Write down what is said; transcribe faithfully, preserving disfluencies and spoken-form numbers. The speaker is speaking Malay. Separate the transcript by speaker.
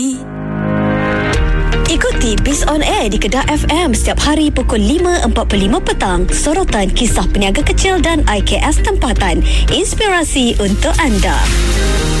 Speaker 1: Ikuti Biz On Air di Kedah F M setiap hari pukul lima empat puluh lima petang. Sorotan kisah peniaga kecil dan I K S tempatan. Inspirasi untuk anda.